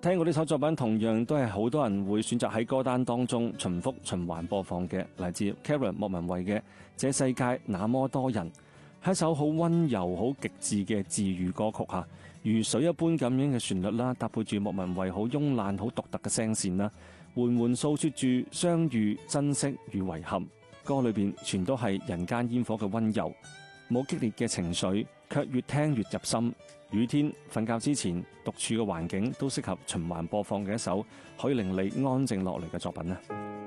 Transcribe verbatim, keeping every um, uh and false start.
聽過呢首作品，同樣都係好多人會選擇喺歌單當中重複循環播放嘅，嚟自 Karen 莫文蔚嘅《這世界那麼多人》，係一首好溫柔、好極致嘅治癒歌曲吓，如水一般咁樣嘅旋律啦，搭配住莫文蔚好慵懶、好獨特嘅聲線啦，緩緩訴說住相遇、珍惜與遺憾。歌裏邊全都係人間煙火嘅溫柔，冇激烈嘅情緒，卻越聽越入心。雨天、瞓覺之前、獨處嘅環境都適合循環播放嘅一首可以令你安靜落嚟嘅作品啊！